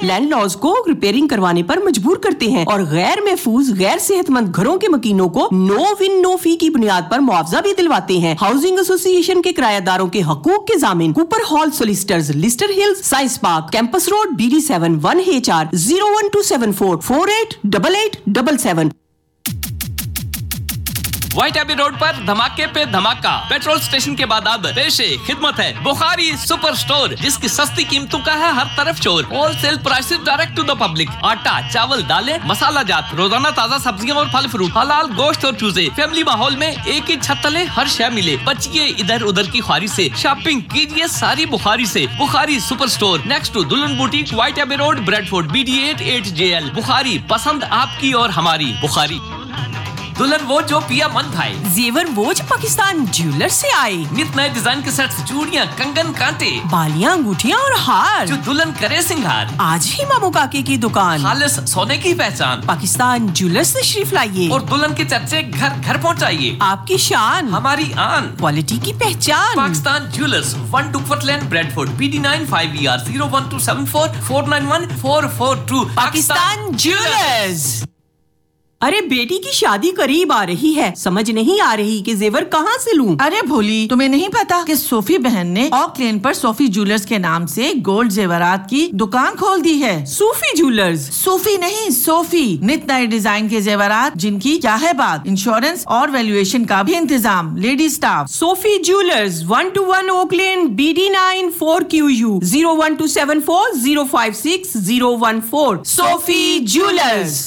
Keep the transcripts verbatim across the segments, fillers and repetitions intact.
Landlords को repairing करवाने पर मजबूर करते हैं और गैर महफूज गैर सेहतमंद घरों के मकीनों को नो विन नो फी की बुनियाद पर मुआवजा भी दिलवाते हैं। हाउसिंग एसोसिएशन के किराएदारों के हकूक के जामिन Cooper hall solicitors, Leicester hills, science park, campus road, B D seven one H R zero one two seven four four eight double eight double seven. White AB road पर धमाके पे धमाका। Petrol station के बाद अब पेशे खिदमत है बुखारी सुपर स्टोर, जिसकी सस्ती कीमतों का है हर तरफ शोर। Wholesale prices direct to the public. आटा, चावल, दालें, मसाला जात, रोजाना ताजा सब्जियां और फल फ्रूट, हलाल गोश्त और चूजे। फैमिली माहौल में एक ही छत तले हर शय मिले। बचिए इधर उधर की ख्वारी से, शॉपिंग कीजिए सारी बुखारी से। Bukhari super store next to दुल्हन boutique, white AB road, Bradford, B D eight eight J L. Bukhari, पसंद आपकी और हमारी। बुखारी दुल्हन वो जो पिया मन भाई, जेवर वो जो पाकिस्तान ज्वेलर से आए। नित नए डिजाइन के सेट्स, चूड़ियां, कंगन, कांटे, बालियां, अंगूठियां और हार, जो दुल्हन करे सिंगार। आज ही मामू काके की दुकान, खालिस सोने की पहचान। पाकिस्तान ज्वेलर से तशरीफ लाइए और दुल्हन के चर्चे घर घर पहुंचाइए। आपकी शान हमारी आन, क्वालिटी की पहचान। Pakistan jewellers, one टूफर्ट lane, Bradford, B D nine five E R zero one two seven four four nine one four four to. Pakistan jewellers. अरे बेटी की शादी करीब आ रही है, समझ नहीं आ रही कि जेवर कहाँ से लूं। अरे भोली, तुम्हें नहीं पता कि सोफी बहन ने ऑक लेन पर सोफी ज्वेलर्स के नाम से गोल्ड जेवरात की दुकान खोल दी है। सूफी ज्वेलर्स? सूफी नहीं, सोफी। नित नए डिजाइन के जेवरात जिनकी क्या है बात, इंश्योरेंस और वैल्यूएशन का भी इंतजाम, lady staff. Sophie jewellers, one two one okay लेन, B D nine four Q U, zero one two seven four zero five six zero one four. Sophie jewellers.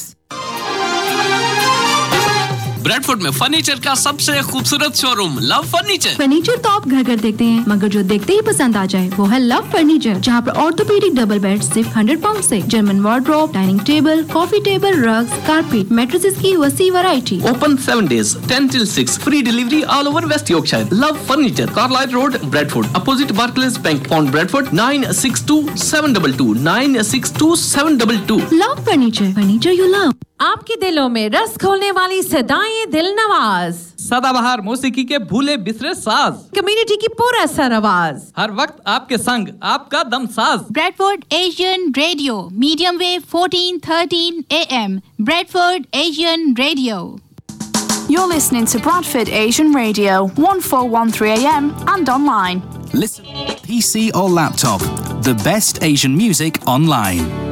Bradford में फर्नीचर का सबसे खूबसूरत showroom love furniture. Furniture तो आप घर घर देखते हैं, मगर जो देखते ही पसंद आ जाए वो है लव फर्नीचर, जहाँ पर ऑर्थोपेडिक डबल बेड सिर्फ हंड्रेड पाउंड से, German wardrobe, dining table, coffee table, rugs, carpet, mattresses की वसी variety. Open seven days, ten till six, free delivery all over West Yorkshire. Love furniture, Carlisle road, Bradford, opposite Barclays bank, pond Bradford, nine six to seven double two nine six to seven double two. Love furniture, furniture you love. आपके दिलों में रस खोलने वाली सदाएं दिल नवाज, सदाबहार मौसीकी के भूले बिसरे साज, कम्युनिटी की पूरा सर आवाज, हर वक्त आपके संग आपका दम साज। Bradford Asian radio, medium wave fourteen thirteen A M, Bradford Asian Radio. You're listening to Bradford Asian Radio, one four one three A M and online. Listen, P C or laptop, the best Asian music online.